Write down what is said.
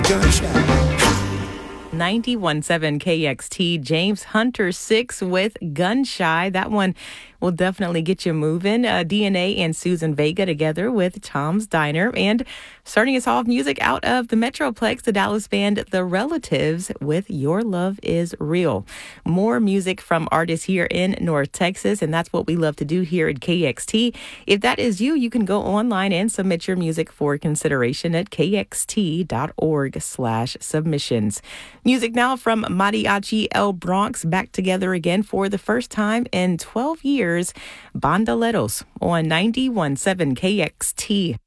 gunshot. 91.7 KXT, James Hunter 6 with Gun Shy. That one will definitely get you moving. DNA and Susan Vega together with Tom's Diner. And starting us off, music out of the Metroplex, the Dallas band The Relatives with Your Love Is Real. More music from artists here in North Texas, and that's what we love to do here at KXT. If that is you, you can go online and submit your music for consideration at kxt.org/submissions. Music now from Mariachi El Bronx, back together again for the first time in 12 years. Bandoleros on 91.7 KXT.